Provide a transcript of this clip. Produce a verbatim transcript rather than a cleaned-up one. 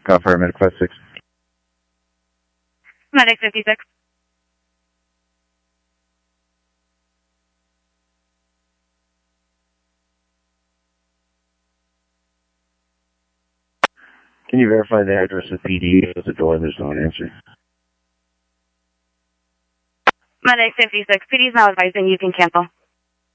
Call for Medic five six. Medic fifty-six. Can you verify the address of P D? There's a door, there's no answer. Medic fifty-six. P D's now advising you can cancel.